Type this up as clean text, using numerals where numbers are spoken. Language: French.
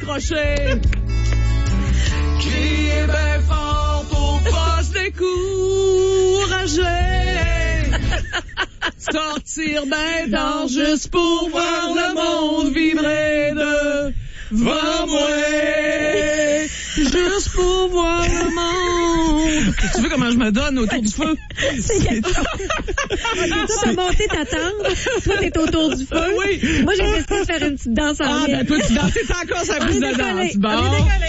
décrocher. Crier bien fort pour pas se décourager. Sortir ben tard juste pour voir le monde vibrer devant moi. Juste pour voir le monde. Tu veux comment je me donne autour du feu? C'est toi, t'as monté ta tente. Toi, t'es autour du feu. Oui. Moi, j'ai décidé de faire une petite danse en Ah, ben toi, tu danses encore sa piste de danse. Bon.